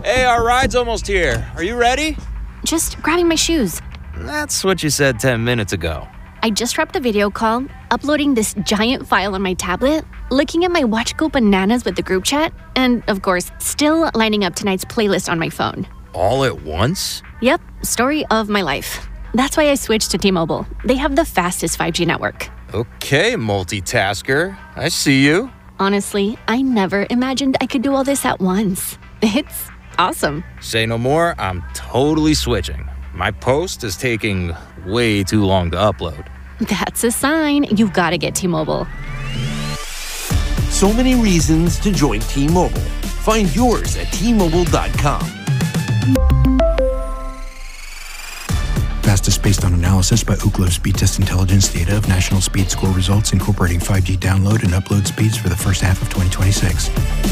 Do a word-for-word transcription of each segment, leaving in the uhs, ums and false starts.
Hey, our ride's almost here. Are you ready? Just grabbing my shoes. That's what you said ten minutes ago. I just wrapped a video call, uploading this giant file on my tablet, looking at my watch go bananas with the group chat, and, of course, still lining up tonight's playlist on my phone. All at once? Yep, story of my life. That's why I switched to T-Mobile. They have the fastest five G network. Okay, multitasker. I see you. Honestly, I never imagined I could do all this at once. It's awesome. Say no more, I'm totally switching. My post is taking way too long to upload. That's a sign you've got to get T-Mobile. So many reasons to join T-Mobile. Find yours at T Mobile dot com. Fastest based on analysis by Ookla Speed Test Intelligence data of national speed score results incorporating five G download and upload speeds for the first half of twenty twenty-six.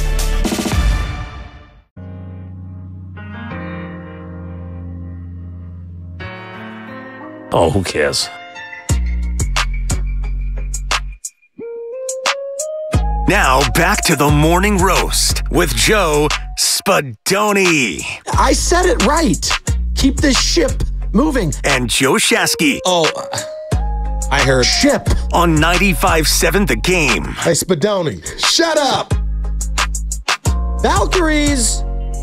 Oh, who cares? Now back to the morning roast with Joe Spadoni. I said it right. Keep this ship moving. And Joe Shasky. Oh, I heard ship on ninety-five seven The Game. Hey, Spadoni, shut up. Valkyries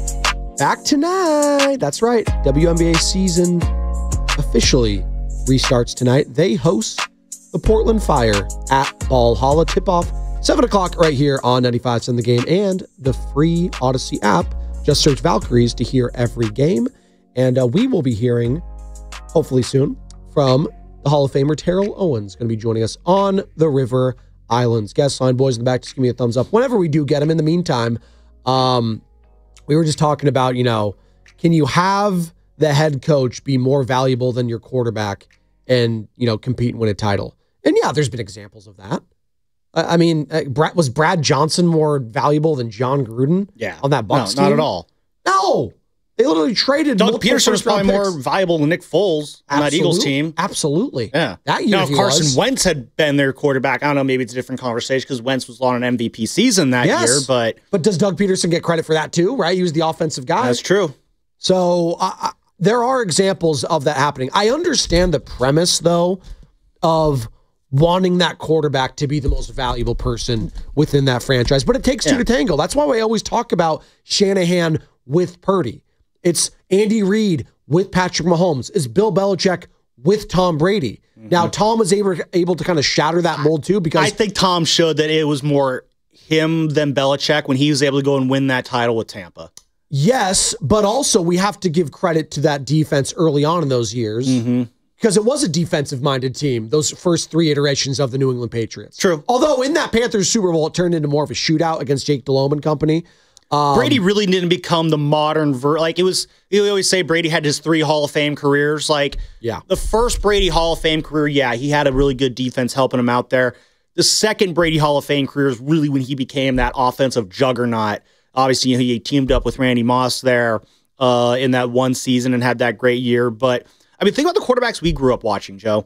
back tonight. That's right. W N B A season officially restarts tonight. They host the Portland Fire at Valhalla. Tip-off seven o'clock right here on ninety-five seven The Game and the free Odyssey app. Just search Valkyries to hear every game. And uh, we will be hearing, hopefully soon, from the Hall of Famer Terrell Owens, going to be joining us on the River Islands. Guest line, boys in the back, just give me a thumbs up whenever we do get him. In the meantime, um, we were just talking about, you know, can you have the head coach be more valuable than your quarterback and, you know, compete and win a title? And yeah, there's been examples of that. I mean, uh, Brad, was Brad Johnson more valuable than John Gruden? Yeah. On that Bucs no, team? Not at all. No. They literally traded Doug Peterson was probably more valuable than Nick Foles on that Eagles team. Absolutely. Yeah. That year now, if he Carson was. Wentz had been their quarterback, I don't know, maybe it's a different conversation because Wentz was on an M V P season that yes. year. But but does Doug Peterson get credit for that too, right? He was the offensive guy. That's true. So uh, there are examples of that happening. I understand the premise, though, of wanting that quarterback to be the most valuable person within that franchise. But it takes two yeah. to tango. That's why we always talk about Shanahan with Purdy. It's Andy Reid with Patrick Mahomes. It's Bill Belichick with Tom Brady. Mm-hmm. Now, Tom was able, able to kind of shatter that mold too because I think Tom showed that it was more him than Belichick when he was able to go and win that title with Tampa. Yes, but also we have to give credit to that defense early on in those years mm-hmm. because it was a defensive-minded team, those first three iterations of the New England Patriots. True. Although in that Panthers Super Bowl, it turned into more of a shootout against Jake Delhomme and company. Um, Brady really didn't become the modern ver- like it was. You always say Brady had his three Hall of Fame careers. Like yeah. the first Brady Hall of Fame career, yeah, he had a really good defense helping him out there. The second Brady Hall of Fame career is really when he became that offensive juggernaut. Obviously, you know, he teamed up with Randy Moss there uh, in that one season and had that great year. But I mean, think about the quarterbacks we grew up watching, Joe.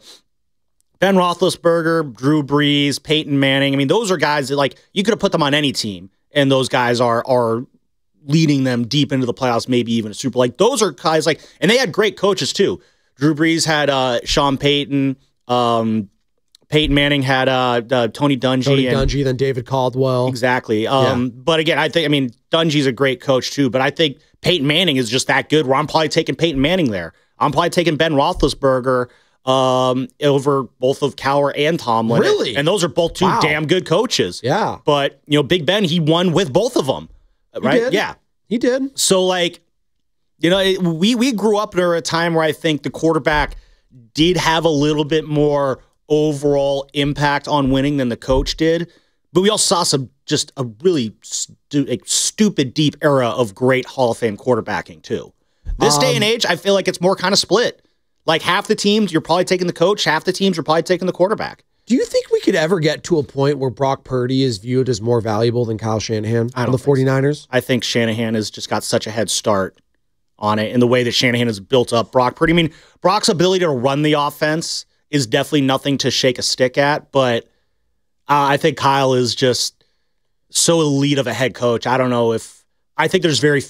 Ben Roethlisberger, Drew Brees, Peyton Manning. I mean, those are guys that like you could have put them on any team. And those guys are are leading them deep into the playoffs, maybe even a Super Bowl. Like those are guys like, and they had great coaches too. Drew Brees had uh, Sean Payton. Um, Peyton Manning had uh, uh, Tony Dungy. Tony and, Dungy, then David Caldwell. Exactly. Um, yeah. But again, I think, I mean, Dungy's a great coach too, but I think Peyton Manning is just that good where I'm probably taking Peyton Manning there. I'm probably taking Ben Roethlisberger um, over both of Cowher and Tomlin. Really? And those are both two wow. damn good coaches. Yeah. But, you know, Big Ben, he won with both of them. Right? He did. Yeah. He did. So, like, you know, it, we, we grew up during a time where I think the quarterback did have a little bit more overall impact on winning than the coach did. But we also saw some just a really stu- like, stupid, deep era of great Hall of Fame quarterbacking, too. This um, day and age, I feel like it's more kind of split. Like half the teams, you're probably taking the coach. Half the teams, you're probably taking the quarterback. Do you think we could ever get to a point where Brock Purdy is viewed as more valuable than Kyle Shanahan on the 49ers? So. I think Shanahan has just got such a head start on it in the way that Shanahan has built up Brock Purdy. I mean, Brock's ability to run the offense is definitely nothing to shake a stick at, but uh, I think Kyle is just so elite of a head coach. I don't know if I think there's very